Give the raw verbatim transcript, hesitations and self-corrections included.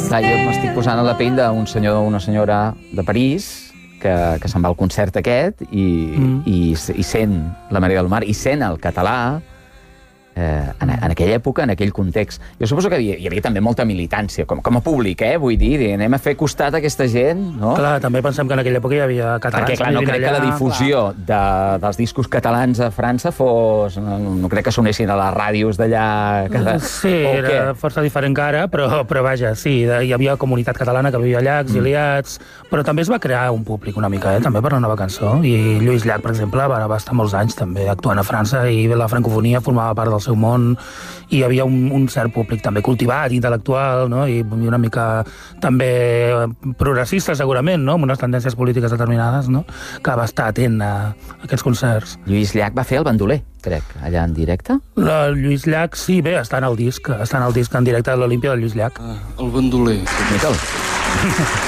Clar, jo m'estic posant a la pell d'un senyor o una senyora de París que, que se'n va al concert aquest i, mm. i, i sent la Maria del Mar i sent el català eh, en, en aquella època, en aquell context. Jo suposo que hi havia, hi havia també molta militància, com, com a públic, eh? Vull dir, anem a fer costat a aquesta gent, no? Clar, també pensem que en aquella època hi havia catalans. Perquè, clar, no crec allà, que la difusió de, dels discos catalans a França fos... No, no crec que sonessin a les ràdios d'allà... Cada... Sí, era força diferent que ara, però, però vaja, sí, hi havia comunitat catalana que vivia allà, exiliats, mm. però també es va crear un públic una mica, eh? També per la nova cançó. I Lluís Llach, per exemple, va, va estar molts anys també actuant a França i la francofonia formava part del seu món i hi havia un, un cert públic també cultivat, intel·lectual, no? I una mica també progressista, segurament, no? Amb unes tendències polítiques determinades, no? Que va estar atent a aquests concerts. Lluís Llach va fer el bandoler, crec, allà en directe? La Lluís Llach, sí, bé, està en el disc, està en el disc en directe de l'Olimpia de Lluís Llach. Ah, el bandoler. Miquel.